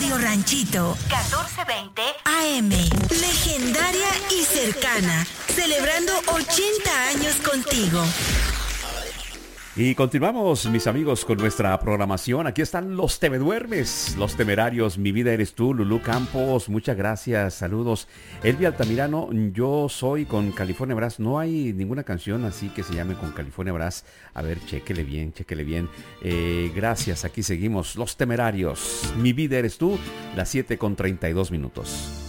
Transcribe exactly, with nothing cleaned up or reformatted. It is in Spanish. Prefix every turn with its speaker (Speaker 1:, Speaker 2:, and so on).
Speaker 1: Radio Ranchito, catorce veinte A M. Legendaria y cercana, celebrando ochenta años contigo.
Speaker 2: Y continuamos, mis amigos, con nuestra programación. Aquí están los Te Me Duermes, los Temerarios, Mi Vida Eres Tú, Lulú Campos, muchas gracias, saludos. Elvia Altamirano, Yo Soy con California Brass. No hay ninguna canción así que se llame con California Brass. A ver, chéquele bien, chéquele bien. Eh, gracias, aquí seguimos, los Temerarios, Mi Vida Eres Tú, las siete con treinta y dos minutos.